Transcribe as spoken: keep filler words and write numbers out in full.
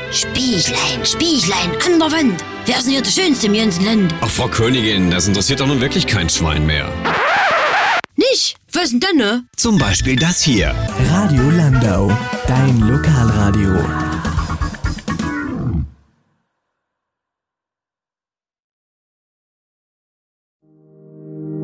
Spieglein, Spieglein, an der Wand. Wer ist denn hier der Schönste im ganzen Land? Ach, Frau Königin, das interessiert doch nun wirklich kein Schwein mehr. Nicht? Was denn denn, ne? Zum Beispiel das hier. Radio Landau, dein Lokalradio.